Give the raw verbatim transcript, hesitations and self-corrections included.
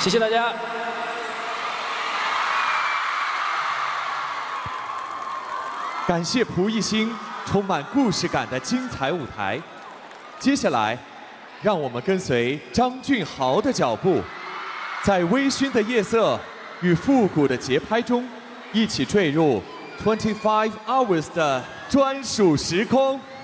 谢谢大家。 感谢蒲熠星充满故事感的精彩舞台。接下来，让我们跟随张俊豪的脚步，在微醺的夜色与复古的节拍中，一起坠入 Twenty Five Hours 的专属时空。